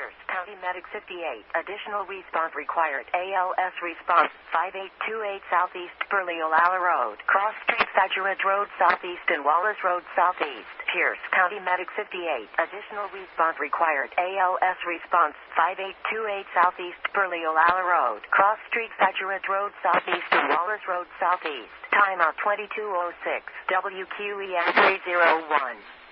Pierce County Medic 58. Additional response required. ALS response 5828 Southeast Burley Olalla Road. Cross Street Fadgeridge Road Southeast and Wallace Road Southeast. Pierce County Medic 58. Additional response required. ALS response 5828 Southeast Burley Olalla Road. Cross Street Fadgeridge Road Southeast and Wallace Road Southeast. Timeout 2206. WQEN 301.